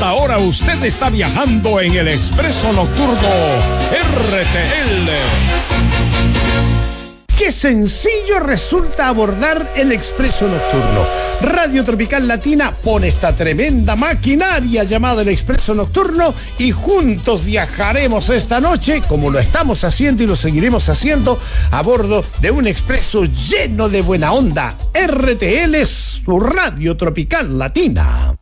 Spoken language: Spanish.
esta hora usted está viajando en el Expreso Nocturno RTL. Qué sencillo resulta abordar el Expreso Nocturno. Radio Tropical Latina pone esta tremenda maquinaria llamada el Expreso Nocturno y juntos viajaremos esta noche, como lo estamos haciendo y lo seguiremos haciendo, a bordo de un expreso lleno de buena onda. RTL, su Radio Tropical Latina.